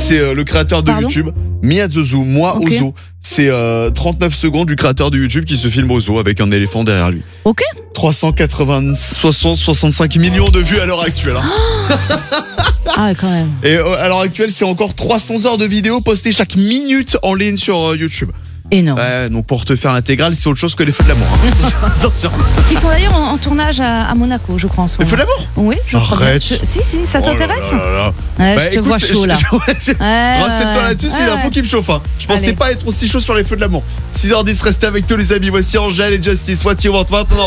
c'est le créateur de YouTube. Miyazozu, moi Ok. Ozo. C'est 39 secondes du créateur de YouTube qui se filme au zoo avec un éléphant derrière lui. Ok. 65 millions de vues à l'heure actuelle. Hein. Ah, quand même. Et à l'heure actuelle, c'est encore 300 heures de vidéos postées chaque minute en ligne sur YouTube. Énorme. Ouais, donc pour te faire l'intégrale, c'est autre chose que les feux de l'amour. Hein. Attention. Ils sont d'ailleurs en tournage à Monaco, je crois, en ce Les moment. feux de l'amour? Oui, je crois. Arrête. Si, ça Oh là t'intéresse? là là là. Ouais, Bah, je te écoute, vois chaud là. Renseigne-toi là-dessus, c'est l'info qui me chauffe. Hein. Je pensais Allez. pas être aussi chaud sur les feux de l'amour. 6h10, restez avec tous les amis. Voici Angèle et Justice. What you want maintenant.